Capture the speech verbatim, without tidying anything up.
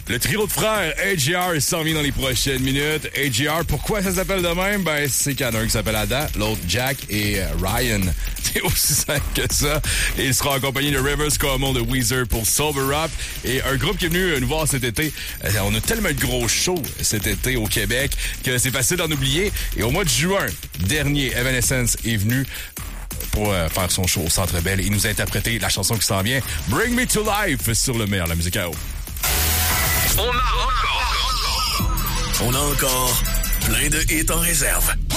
Le trio de frères A J R s'en vient dans les prochaines minutes. A J R, pourquoi ça s'appelle de même? Ben, c'est qu'il y en a un qui s'appelle Adam, l'autre Jack et euh, Ryan. C'est aussi simple que ça. Et il sera accompagné de Rivers Cuomo de Weezer pour Sober Up. Et un groupe qui est venu nous voir cet été. Euh, on a tellement de gros shows cet été au Québec que c'est facile d'en oublier. Et au mois de juin dernier, Evanescence est venu pour euh, faire son show au Centre Bell. Il nous a interprété la chanson qui s'en vient, Bring Me to Life, sur le meilleur, la musique à eau. On a encore, on a encore plein de hits en réserve.